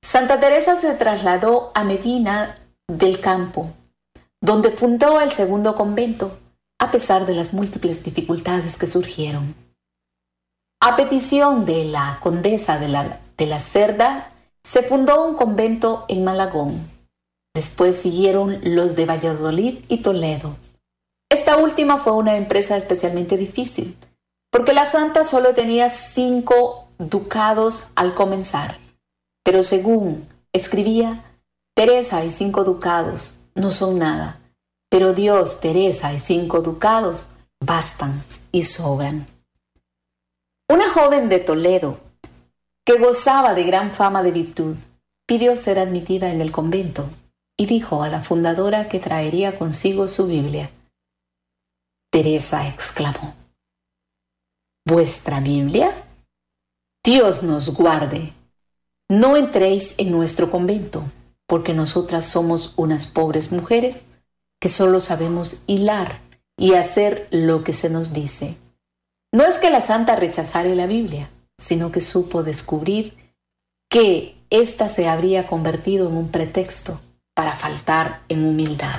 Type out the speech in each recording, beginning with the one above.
Santa Teresa se trasladó a Medina del Campo, donde fundó el segundo convento, a pesar de las múltiples dificultades que surgieron. A petición de la condesa de la Cerda, se fundó un convento en Malagón. Después siguieron los de Valladolid y Toledo. Esta última fue una empresa especialmente difícil, porque la santa solo tenía 5 ducados al comenzar. Pero según escribía, Teresa y 5 ducados no son nada, pero Dios, Teresa y 5 ducados bastan y sobran. Una joven de Toledo, que gozaba de gran fama de virtud, pidió ser admitida en el convento y dijo a la fundadora que traería consigo su Biblia. Teresa exclamó: ¿Vuestra Biblia? Dios nos guarde. No entréis en nuestro convento, porque nosotras somos unas pobres mujeres que solo sabemos hilar y hacer lo que se nos dice. No es que la santa rechazara la Biblia, sino que supo descubrir que ésta se habría convertido en un pretexto para faltar en humildad.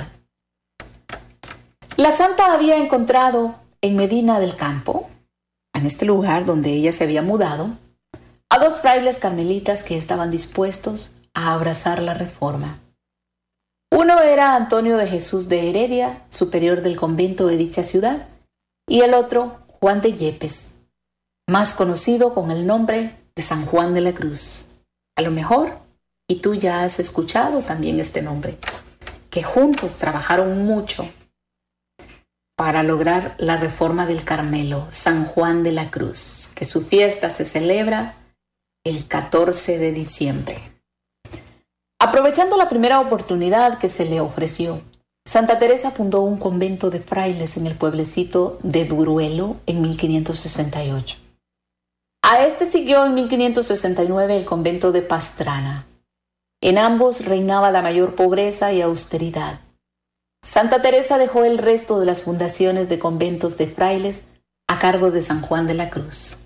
La santa había encontrado en Medina del Campo, en este lugar donde ella se había mudado, a 2 frailes carmelitas que estaban dispuestos a abrazar la reforma. Uno era Antonio de Jesús de Heredia, superior del convento de dicha ciudad, y el otro, Juan de Yepes, más conocido con el nombre de San Juan de la Cruz. A lo mejor, y tú ya has escuchado también este nombre, que juntos trabajaron mucho para lograr la reforma del Carmelo, San Juan de la Cruz, que su fiesta se celebra el 14 de diciembre. Aprovechando la primera oportunidad que se le ofreció, Santa Teresa fundó un convento de frailes en el pueblecito de Duruelo en 1568. A este siguió en 1569 el convento de Pastrana. En ambos reinaba la mayor pobreza y austeridad. Santa Teresa dejó el resto de las fundaciones de conventos de frailes a cargo de San Juan de la Cruz.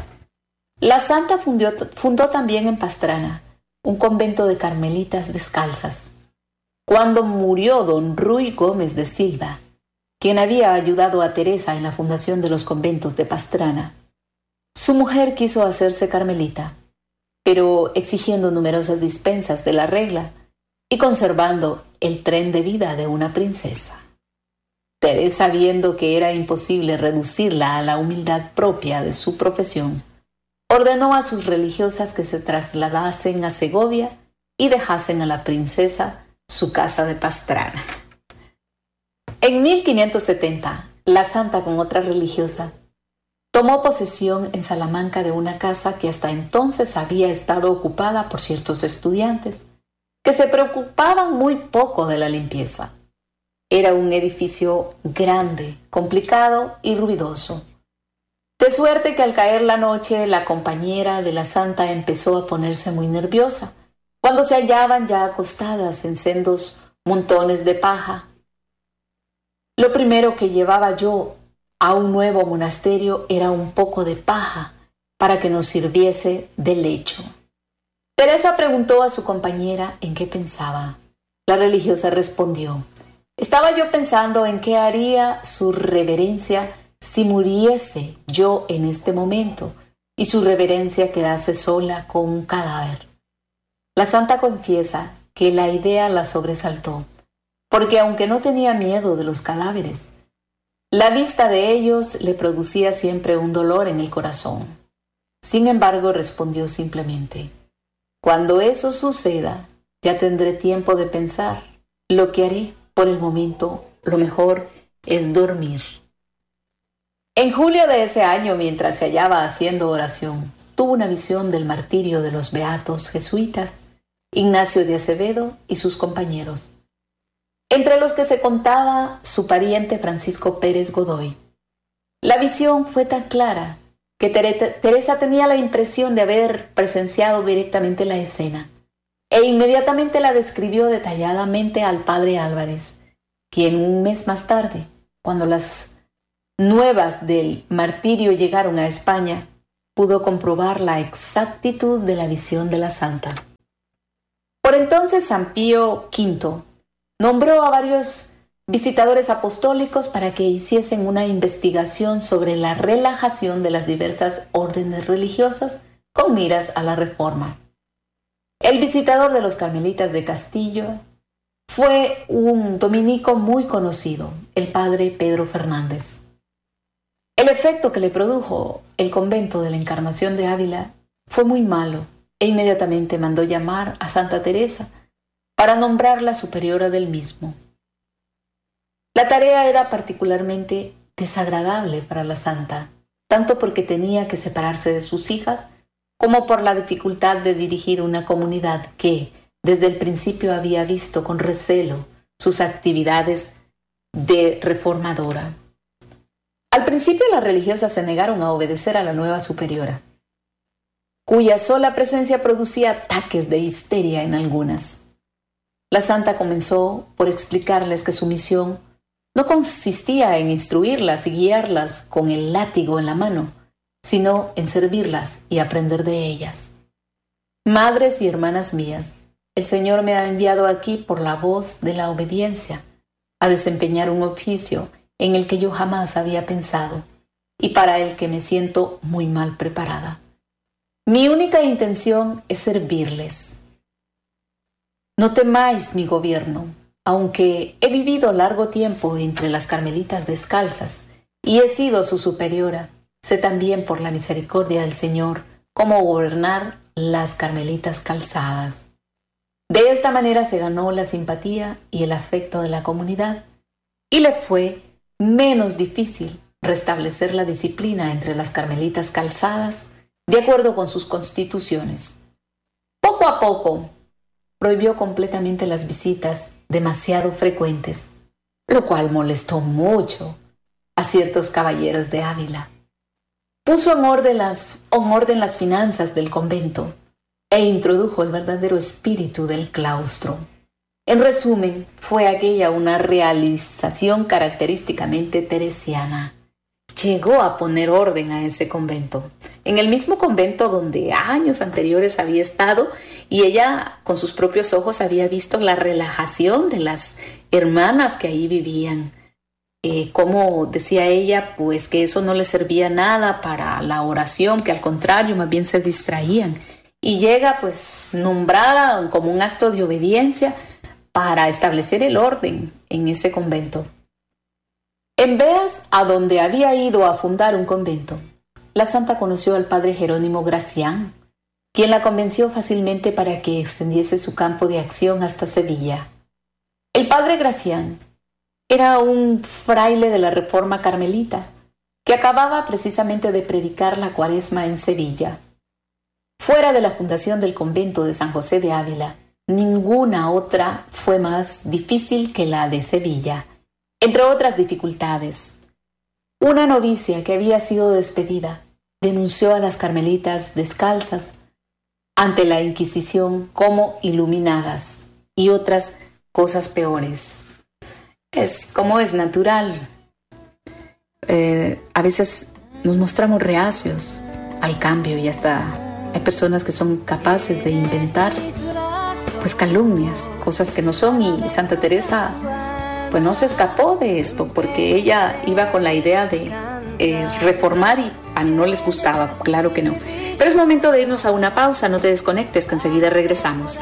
La santa fundó también en Pastrana un convento de carmelitas descalzas. Cuando murió don Ruy Gómez de Silva, quien había ayudado a Teresa en la fundación de los conventos de Pastrana, su mujer quiso hacerse carmelita, pero exigiendo numerosas dispensas de la regla y conservando el tren de vida de una princesa. Teresa, viendo que era imposible reducirla a la humildad propia de su profesión, ordenó a sus religiosas que se trasladasen a Segovia y dejasen a la princesa su casa de Pastrana. En 1570, la santa con otra religiosa tomó posesión en Salamanca de una casa que hasta entonces había estado ocupada por ciertos estudiantes que se preocupaban muy poco de la limpieza. Era un edificio grande, complicado y ruidoso. De suerte que al caer la noche, la compañera de la santa empezó a ponerse muy nerviosa, cuando se hallaban ya acostadas en sendos montones de paja. Lo primero que llevaba yo a un nuevo monasterio era un poco de paja para que nos sirviese de lecho. Teresa preguntó a su compañera en qué pensaba. La religiosa respondió: estaba yo pensando en qué haría su reverencia si muriese yo en este momento y su reverencia quedase sola con un cadáver. La santa confiesa que la idea la sobresaltó, porque aunque no tenía miedo de los cadáveres, la vista de ellos le producía siempre un dolor en el corazón. Sin embargo, respondió simplemente: cuando eso suceda, ya tendré tiempo de pensar lo que haré. Por el momento, lo mejor es dormir. En julio de ese año, mientras se hallaba haciendo oración, tuvo una visión del martirio de los beatos jesuitas, Ignacio de Acevedo y sus compañeros, entre los que se contaba su pariente Francisco Pérez Godoy. La visión fue tan clara que Teresa tenía la impresión de haber presenciado directamente la escena, e inmediatamente la describió detalladamente al padre Álvarez, quien un mes más tarde, cuando las nuevas del martirio llegaron a España, pudo comprobar la exactitud de la visión de la santa. Por entonces San Pío V nombró a varios visitadores apostólicos para que hiciesen una investigación sobre la relajación de las diversas órdenes religiosas con miras a la reforma. El visitador de los carmelitas de Castillo fue un dominico muy conocido, el padre Pedro Fernández. El efecto que le produjo el convento de la Encarnación de Ávila fue muy malo e inmediatamente mandó llamar a Santa Teresa para nombrarla superiora del mismo. La tarea era particularmente desagradable para la santa, tanto porque tenía que separarse de sus hijas, como por la dificultad de dirigir una comunidad que, desde el principio, había visto con recelo sus actividades de reformadora. Al principio las religiosas se negaron a obedecer a la nueva superiora, cuya sola presencia producía ataques de histeria en algunas. La santa comenzó por explicarles que su misión no consistía en instruirlas y guiarlas con el látigo en la mano, sino en servirlas y aprender de ellas. Madres y hermanas mías, el Señor me ha enviado aquí por la voz de la obediencia, a desempeñar un oficio en el que yo jamás había pensado y para el que me siento muy mal preparada. Mi única intención es servirles. No temáis mi gobierno, aunque he vivido largo tiempo entre las carmelitas descalzas y he sido su superiora. Sé también por la misericordia del Señor cómo gobernar las carmelitas calzadas. De esta manera se ganó la simpatía y el afecto de la comunidad y le fue menos difícil restablecer la disciplina entre las carmelitas calzadas de acuerdo con sus constituciones. Poco a poco prohibió completamente las visitas demasiado frecuentes, lo cual molestó mucho a ciertos caballeros de Ávila. Puso en orden las finanzas del convento e introdujo el verdadero espíritu del claustro. En resumen, fue aquella una realización característicamente teresiana. Llegó a poner orden a ese convento, en el mismo convento donde años anteriores había estado y ella con sus propios ojos había visto la relajación de las hermanas que ahí vivían. Como decía ella, pues que eso no les servía nada para la oración, que al contrario, más bien se distraían. Y llega pues nombrada como un acto de obediencia para establecer el orden en ese convento. En Beas, a donde había ido a fundar un convento, la santa conoció al padre Jerónimo Gracián, quien la convenció fácilmente para que extendiese su campo de acción hasta Sevilla. El padre Gracián era un fraile de la Reforma Carmelita, que acababa precisamente de predicar la Cuaresma en Sevilla. Fuera de la fundación del convento de San José de Ávila, ninguna otra fue más difícil que la de Sevilla, entre otras dificultades. Una novicia que había sido despedida denunció a las carmelitas descalzas ante la Inquisición como iluminadas y otras cosas peores. Es como es natural. A veces nos mostramos reacios al cambio y hasta hay personas que son capaces de inventar pues calumnias, cosas que no son, y Santa Teresa pues no se escapó de esto porque ella iba con la idea de reformar y no les gustaba, claro que no. Pero es momento de irnos a una pausa, no te desconectes que enseguida regresamos.